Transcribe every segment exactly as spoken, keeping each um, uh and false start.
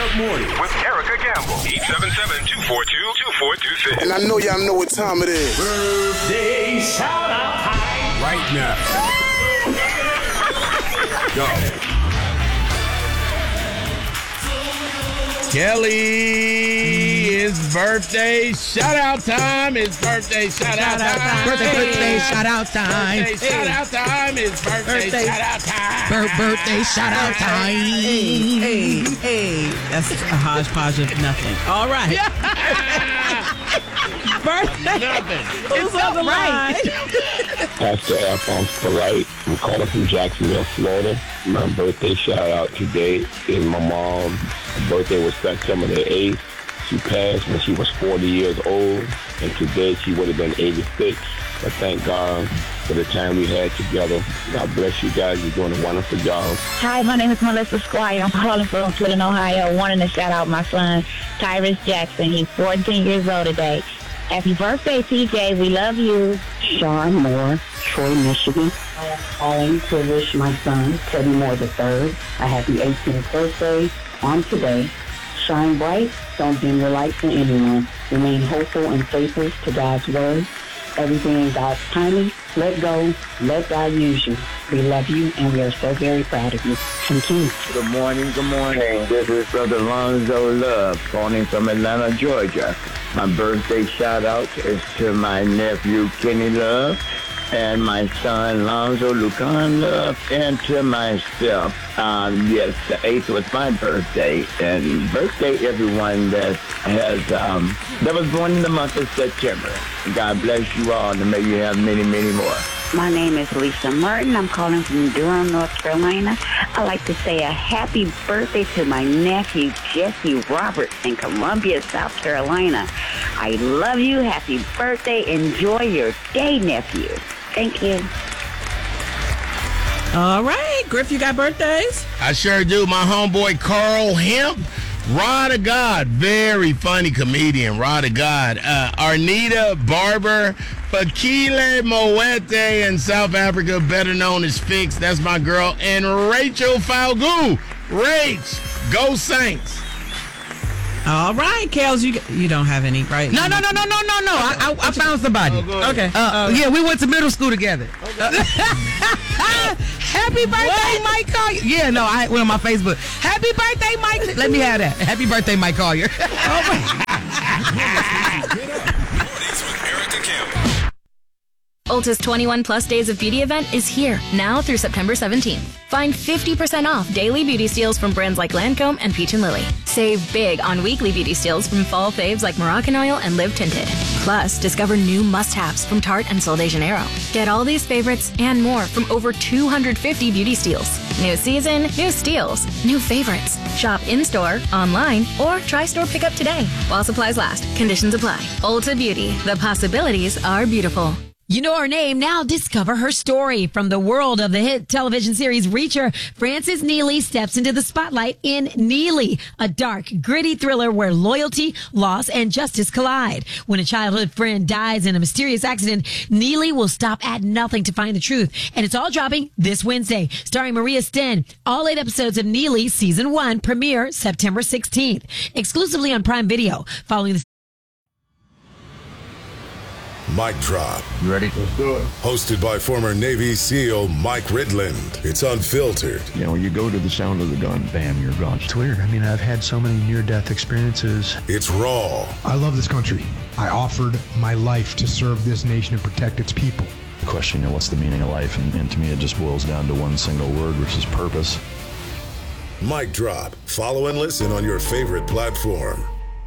Up Morning with Erica Gamble. eight seven seven, two four two, two four two six. And I know y'all know what time it is. Birthday shout out time. Right now. Go. Kelly, it's birthday shout out time. It's birthday shout out time. Birthday, birthday shout out time. Birthday shout out time. It's birthday shout out time. Bir- birthday shout out time. Hey, hey, hey. That's a hodgepodge of nothing. All right. Birthday. Nothing. Who's on the line? Pastor Alphonse Polite. I'm calling from Jacksonville, Florida. My birthday shout out today is my mom. Her birthday was September the eighth. She passed when she was forty years old, and today she would have been eighty-six. But thank God for the time we had together. God bless you guys. You're doing a wonderful job. Hi, my name is Melissa Squire. I'm calling from Cleveland, Ohio. Wanting to shout out my son, Tyrus Jackson. He's fourteen years old today. Happy birthday, T J. We love you. Sean Moore, Troy, Michigan. I am calling to wish my son, Teddy Moore the third, a happy eighteenth birthday on today. Shine bright. Don't dim your light for anyone. Remain hopeful and faithful to God's word. Everything in God's timing. Let go. Let God use you. We love you, and we are so very proud of you. Thank you. Good morning, good morning. This is Brother Lonzo Love, calling from Atlanta, Georgia. My birthday shout-out is to my nephew, Kenny Love, and my son, Lonzo Lucan Love, and to myself. Um, yes, the eighth was my birthday, and birthday everyone that has, um, that was born in the month of September. God bless you all, and may you have many, many more. My name is Lisa Martin. I'm calling from Durham, North Carolina. I'd like to say a happy birthday to my nephew, Jesse Roberts, in Columbia, South Carolina. I love you. Happy birthday. Enjoy your day, nephew. Thank you. All right. Griff, you got birthdays? I sure do. My homeboy Carl Hemp. Rod of God, very funny comedian, Rod of God. Uh, Arnita Barber, Fakile Moete in South Africa, better known as Fix. That's my girl. And Rachel Falgu. Rach, go Saints. All right, Kels, you you don't have any, right? No, no, no, no, no, no, no. I, I, I found somebody. Oh, Okay. Uh, Uh, yeah, we went to middle school together. Happy birthday, What? Mike Collier. Yeah, no, I went on my Facebook. Happy birthday, Mike. Let me have that. Happy birthday, Mike Collier. Mornings with Erica Gamble. Ulta's twenty-one plus days of beauty event is here now through September seventeenth. Find fifty percent off daily beauty steals from brands like Lancome and Peach and Lily. Save big on weekly beauty steals from fall faves like Moroccan Oil and Live Tinted. Plus, discover new must-haves from Tarte and Sol de Janeiro. Get all these favorites and more from over two hundred fifty beauty steals. New season, new steals, new favorites. Shop in-store, online, or try store pickup today. While supplies last, conditions apply. Ulta Beauty, the possibilities are beautiful. You know her name, now discover her story. From the world of the hit television series Reacher, Frances Neely steps into the spotlight in Neely, a dark, gritty thriller where loyalty, loss, and justice collide. When a childhood friend dies in a mysterious accident, Neely will stop at nothing to find the truth. And it's all dropping this Wednesday, starring Maria Sten. All eight episodes of Neely Season one premiere September sixteenth, exclusively on Prime Video. Following the Mic Drop. You ready? Let's do it. Hosted by former Navy SEAL Mike Ridland. It's unfiltered. You know, you go to the sound of the gun, bam, you're gone. It's weird. I mean, I've had so many near-death experiences. It's raw. I love this country. I offered my life to serve this nation and protect its people. The question, you know, what's the meaning of life? And, and to me, it just boils down to one single word, which is purpose. Mic Drop. Follow and listen on your favorite platform.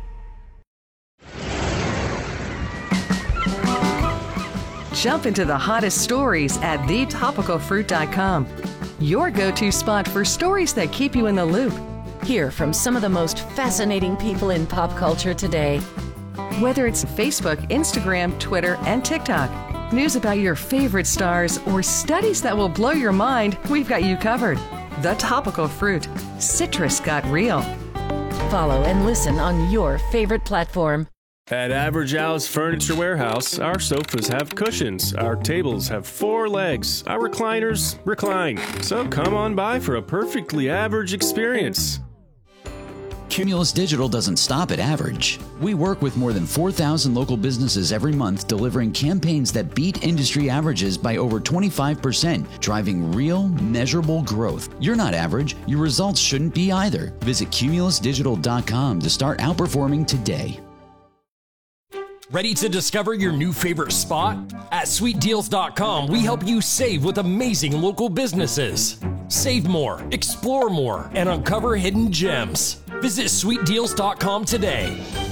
Jump into the hottest stories at the topical fruit dot com. Your go-to spot for stories that keep you in the loop. Hear from some of the most fascinating people in pop culture today. Whether it's Facebook, Instagram, Twitter, and TikTok, news about your favorite stars, or studies that will blow your mind, we've got you covered. The Topical Fruit. Citrus got real. Follow and listen on your favorite platform. At Average Al's Furniture Warehouse, our sofas have cushions, our tables have four legs, our recliners recline. So come on by for a perfectly average experience. Cumulus Digital doesn't stop at average. We work with more than four thousand local businesses every month, delivering campaigns that beat industry averages by over twenty-five percent, driving real, measurable growth. You're not average. Your results shouldn't be either. Visit cumulus digital dot com to start outperforming today. Ready to discover your new favorite spot? At sweet deals dot com, we help you save with amazing local businesses. Save more, explore more, and uncover hidden gems. Visit sweet deals dot com today.